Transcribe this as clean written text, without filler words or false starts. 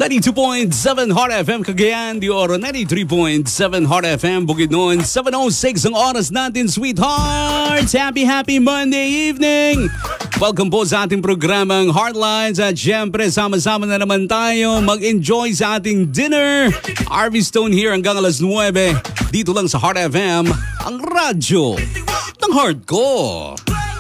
92.7 Hot FM Cagayan de Oro, 93.7 Hot FM Bukidnon, 7:06 ang oras natin, sweethearts. Happy Monday evening. Welcome po sa ating programang Heartlines at syempre sama-sama na naman tayo mag-enjoy sa ating dinner. RV Stone here hanggang alas 9 dito lang sa Hot FM, ang radyo ng hardcore.